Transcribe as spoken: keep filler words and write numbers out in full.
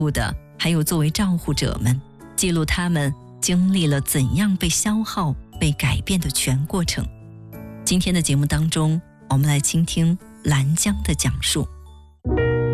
的还有作为照护者们，记录他们经历了怎样被消耗、被改变的全过程。今天的节目当中，我们来倾听兰江的讲述。